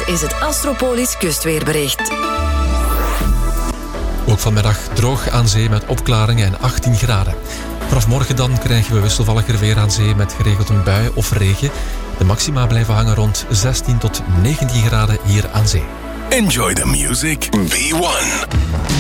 Dit is het Astropolis kustweerbericht. Ook vanmiddag droog aan zee met opklaringen en 18 graden. Vanaf morgen dan krijgen we wisselvalliger weer aan zee met geregeld een bui of regen. De maxima blijven hangen rond 16 tot 19 graden hier aan zee. Enjoy the music. V1.